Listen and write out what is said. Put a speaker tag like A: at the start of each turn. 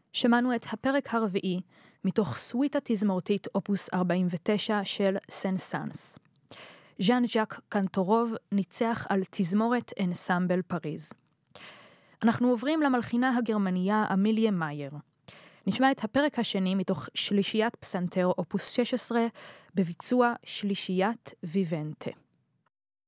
A: שמענו את הפרק הרביעי מתוך סוויטה תזמורתית אופוס 49 של סן-סאנס. ז'אן ז'אק קנטורוב ניצח על תזמורת אנסמבל פריז. אנחנו עוברים למלחינה הגרמניה אמיליה מאייר. נשמע את הפרק השני מתוך שלישיית פסנתר אופוס 16 בביצוע שלישיית ויבנטה.